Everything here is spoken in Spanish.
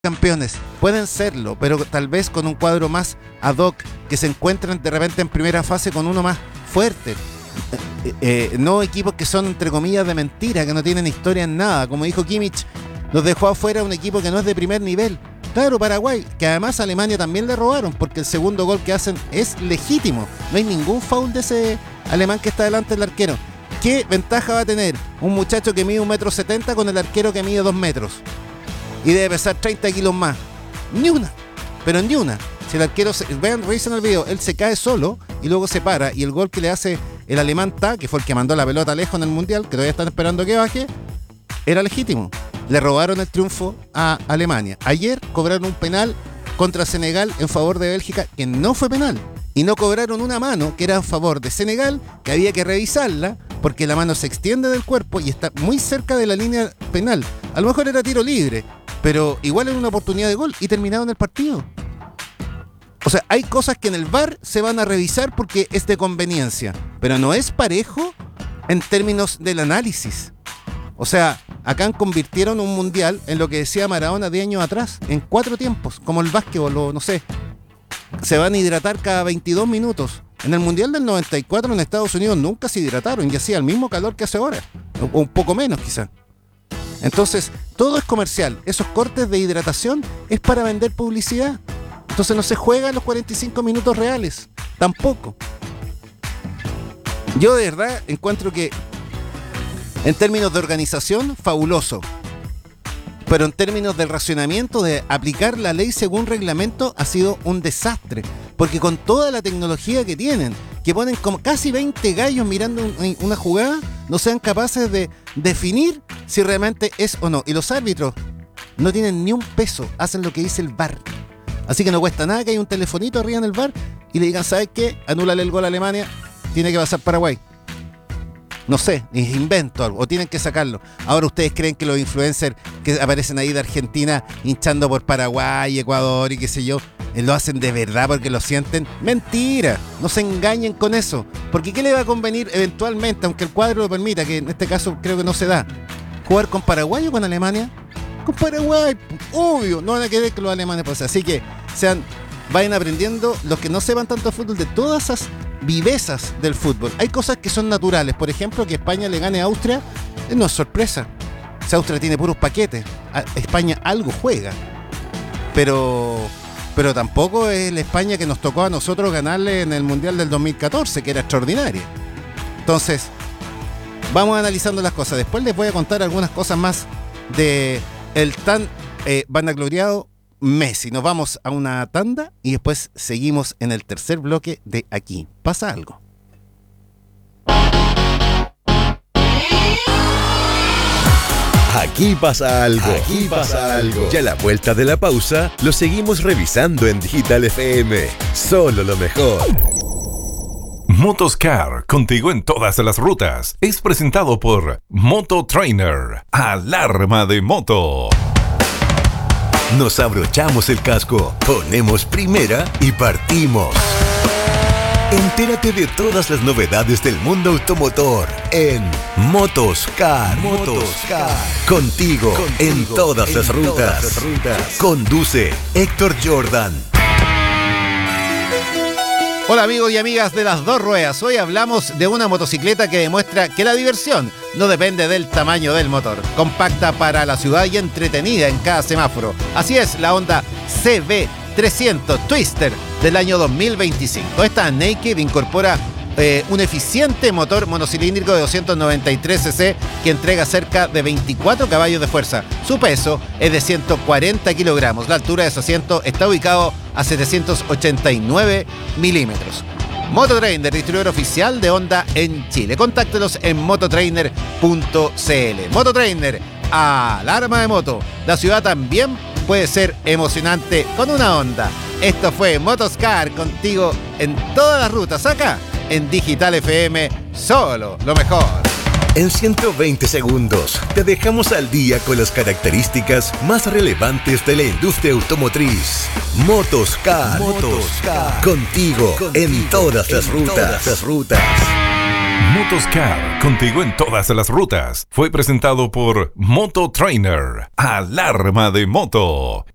campeones, pueden serlo, pero tal vez con un cuadro más ad hoc, que se encuentren de repente en primera fase con uno más fuerte. No equipos que son entre comillas de mentira, que no tienen historia en nada. Como dijo Kimmich, los dejó afuera un equipo que no es de primer nivel. Claro, Paraguay, que además a Alemania también le robaron, porque el segundo gol que hacen es legítimo. No hay ningún foul de ese alemán que está delante del arquero. ¿Qué ventaja va a tener un muchacho que mide 1,70 m con el arquero que mide 2 metros? Y debe pesar 30 kilos más. Ni una, pero ni una. Si el arquero, revisen el video, él se cae solo y luego se para, y el gol que le hace el alemán Ta, que fue el que mandó la pelota lejos en el Mundial, que todavía están esperando que baje, era legítimo. Le robaron el triunfo a Alemania. Ayer cobraron un penal contra Senegal en favor de Bélgica, que no fue penal. Y no cobraron una mano que era a favor de Senegal, que había que revisarla, porque la mano se extiende del cuerpo y está muy cerca de la línea penal. A lo mejor era tiro libre, pero igual era una oportunidad de gol y terminaron el partido. O sea, hay cosas que en el VAR se van a revisar porque es de conveniencia, pero no es parejo en términos del análisis. O sea, acá convirtieron un mundial en lo que decía Maradona 10 años atrás, en 4 tiempos, como el básquetbol, o no sé. Se van a hidratar cada 22 minutos. En el mundial del 94 en Estados Unidos nunca se hidrataron y hacía el mismo calor que hace ahora, o un poco menos quizás. Entonces, todo es comercial. Esos cortes de hidratación es para vender publicidad. Entonces no se juega en los 45 minutos reales. Tampoco. Yo de verdad encuentro que en términos de organización, fabuloso. Pero en términos del racionamiento, de aplicar la ley según reglamento, ha sido un desastre. Porque con toda la tecnología que tienen, que ponen como casi 20 gallos mirando una jugada, no sean capaces de definir si realmente es o no. Y los árbitros no tienen ni un peso, hacen lo que dice el VAR. Así que no cuesta nada que haya un telefonito arriba en el VAR y le digan, ¿sabes qué? Anúlale el gol a Alemania, tiene que pasar Paraguay. No sé, invento algo, o tienen que sacarlo. Ahora ustedes creen que los influencers que aparecen ahí de Argentina hinchando por Paraguay, Ecuador y qué sé yo, lo hacen de verdad porque lo sienten. Mentira, no se engañen con eso. Porque ¿qué le va a convenir eventualmente, aunque el cuadro lo permita, que en este caso creo que no se da, jugar con Paraguay o con Alemania? Con Paraguay, obvio, no van a querer que los alemanes pasen. Así que vayan aprendiendo los que no sepan tanto de fútbol de todas esas vivezas del fútbol. Hay cosas que son naturales, por ejemplo, que España le gane a Austria, no es sorpresa. Si Austria tiene puros paquetes, España algo juega, pero tampoco es la España que nos tocó a nosotros ganarle en el Mundial del 2014, que era extraordinaria. Entonces, vamos analizando las cosas. Después les voy a contar algunas cosas más de el tan vanagloriado Messi. Nos vamos a una tanda y después seguimos en el tercer bloque de Aquí Pasa Algo. Aquí pasa algo. Aquí pasa algo. Y a la vuelta de la pausa, lo seguimos revisando en Digital FM. Solo lo mejor. Motoscar, contigo en todas las rutas. Es presentado por Moto Trainer. Alarma de moto. Nos abrochamos el casco, ponemos primera y partimos. Entérate de todas las novedades del mundo automotor en Motoscar. Contigo en todas las rutas. Conduce Héctor Jordan. Hola amigos y amigas de las dos ruedas. Hoy hablamos de una motocicleta que demuestra que la diversión no depende del tamaño del motor. Compacta para la ciudad y entretenida en cada semáforo. Así es la Honda CB300 Twister del año 2025. Esta Naked incorpora un eficiente motor monocilíndrico de 293 cc que entrega cerca de 24 caballos de fuerza. Su peso es de 140 kilogramos. La altura de su asiento está ubicado a 789 milímetros. Mototrainer, distribuidor oficial de Honda en Chile. Contáctelos en mototrainer.cl. Mototrainer, alarma de moto. La ciudad también puede ser emocionante con una Honda. Esto fue Motoscar, contigo en todas las rutas, acá en Digital FM, solo lo mejor. En 120 segundos te dejamos al día con las características más relevantes de la industria automotriz. Motoscar. Contigo en todas las rutas. Motoscar, contigo en todas las rutas. Fue presentado por Moto Trainer. Alarma de moto.